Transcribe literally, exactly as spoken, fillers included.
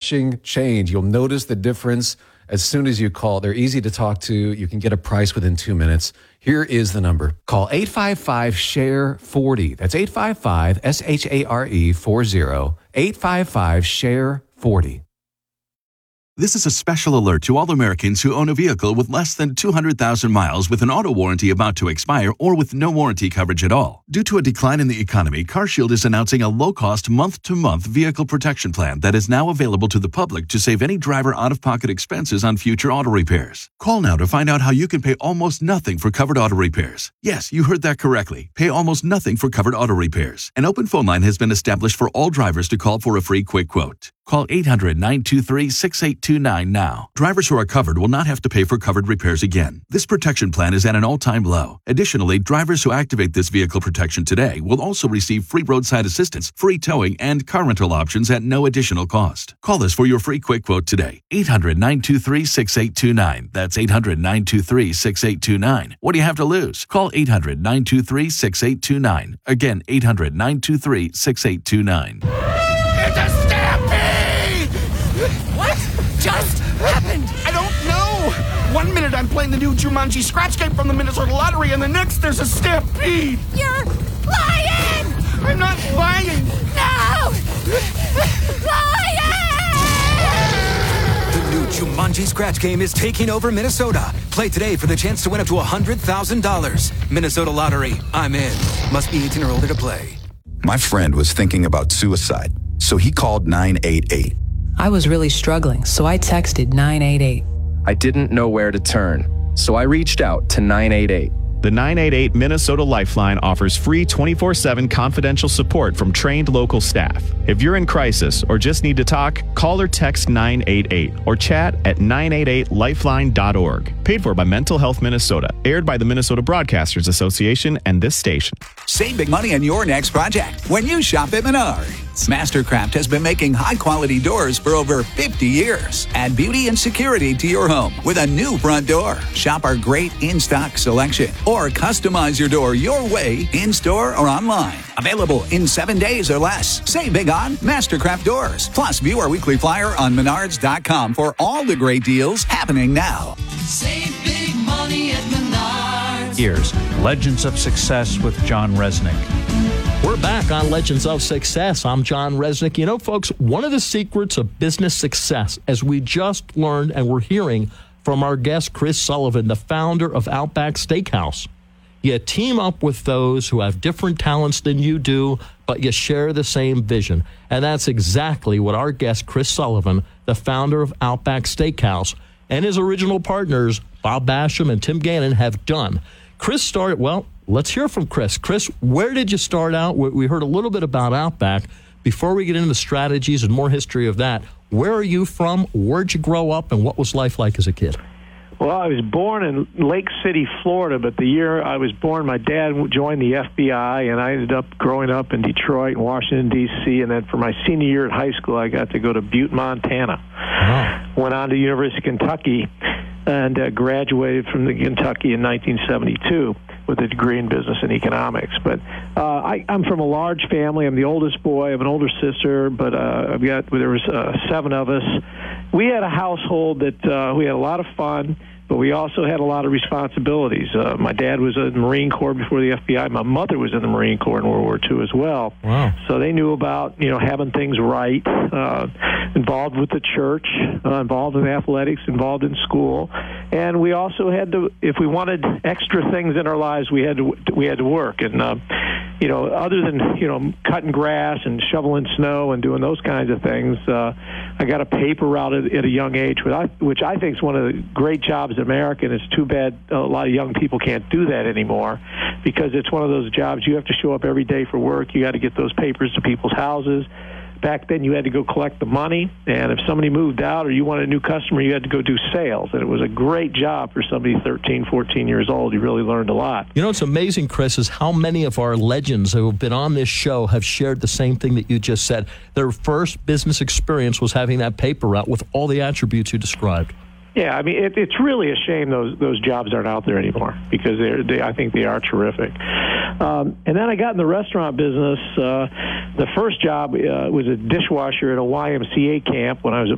eye-catching change. You'll notice the difference as soon as you call. They're easy to talk to. You can get a price within two minutes. Here is the number. Call eight five five, S H A R E, forty. That's eight five five, S H A R E, forty. eight five five, S H A R E, forty. This is a special alert to all Americans who own a vehicle with less than two hundred thousand miles with an auto warranty about to expire or with no warranty coverage at all. Due to a decline in the economy, CarShield is announcing a low-cost month-to-month vehicle protection plan that is now available to the public to save any driver out-of-pocket expenses on future auto repairs. Call now to find out how you can pay almost nothing for covered auto repairs. Yes, you heard that correctly. Pay almost nothing for covered auto repairs. An open phone line has been established for all drivers to call for a free quick quote. Call eight hundred, nine two three, six eight two nine now. Drivers who are covered will not have to pay for covered repairs again. This protection plan is at an all-time low. Additionally, drivers who activate this vehicle protection today will also receive free roadside assistance, free towing, and car rental options at no additional cost. Call us for your free quick quote today. eight hundred, nine two three, six eight two nine. That's eight hundred, nine two three, six eight two nine. What do you have to lose? Call eight hundred, nine two three, six eight two nine. Again, eight hundred, nine two three, six eight two nine. It's a stampede! What just happened? I don't know. One minute I'm playing the new Jumanji scratch game from the Minnesota Lottery, and the next there's a stampede. You're lying! I'm not lying. No! Lying! The new Jumanji scratch game is taking over Minnesota. Play today for the chance to win up to one hundred thousand dollars. Minnesota Lottery. I'm in. Must be eighteen or older to play. My friend was thinking about suicide, so he called nine eight eight. I was really struggling, so I texted nine eight eight. I didn't know where to turn, so I reached out to nine eight eight. The nine eight eight Minnesota Lifeline offers free twenty-four seven confidential support from trained local staff. If you're in crisis or just need to talk, call or text nine eight eight or chat at nine eight eight lifeline dot org. Paid for by Mental Health Minnesota. Aired by the Minnesota Broadcasters Association and this station. Save big money on your next project when you shop at Menards. Mastercraft has been making high-quality doors for over fifty years. Add beauty and security to your home with a new front door. Shop our great in-stock selection or customize your door your way in-store or online. Available in seven days or less. Save big on Mastercraft doors. Plus, view our weekly flyer on menards dot com for all the great deals happening now. Save big money at Menards. Here's Legends of Success with John Resnick. We're back on Legends of Success. I'm John Resnick. You know, folks, one of the secrets of business success, as we just learned and we're hearing from our guest, Chris Sullivan, the founder of Outback Steakhouse, you team up with those who have different talents than you do, but you share the same vision. And that's exactly what our guest, Chris Sullivan, the founder of Outback Steakhouse, and his original partners, Bob Basham and Tim Gannon, have done. Chris started, well, let's hear from Chris. Chris, where did you start out? We heard a little bit about Outback. Before we get into the strategies and more history of that, where are you from? Where'd you grow up, and what was life like as a kid? Well, I was born in Lake City, Florida, but the year I was born, my dad joined the F B I, and I ended up growing up in Detroit and Washington, D C, and then for my senior year at high school, I got to go to Butte, Montana. Wow. Went on to University of Kentucky and uh, graduated from the Kentucky in nineteen seventy-two with a degree in business and economics. But uh, I, I'm from a large family. I'm the oldest boy. I have an older sister, but uh, I've got there was uh, seven of us. We had a household that uh, we had a lot of fun, but we also had a lot of responsibilities. Uh, my dad was in the Marine Corps before the F B I. My mother was in the Marine Corps in World War Two as well. Wow. So they knew about, you know, having things right, uh, involved with the church, uh, involved in athletics, involved in school. And we also had to, if we wanted extra things in our lives, we had to we had to work. And, uh, you know, other than, you know, cutting grass and shoveling snow and doing those kinds of things, uh, I got a paper route at, at a young age, which I, which I think is one of the great jobs in America. And it's too bad a lot of young people can't do that anymore, because it's one of those jobs you have to show up every day for work. You got to get those papers to people's houses. Back then, you had to go collect the money, and if somebody moved out or you wanted a new customer, you had to go do sales. And it was a great job for somebody thirteen, fourteen years old. You really learned a lot. You know, what's amazing, Chris, is how many of our legends who have been on this show have shared the same thing that you just said. Their first business experience was having that paper route with all the attributes you described. Yeah, I mean, it, it's really a shame those those jobs aren't out there anymore, because they're, they, I think they are terrific. Um, and then I got in the restaurant business. Uh, the first job uh, was a dishwasher at a Y M C A camp when I was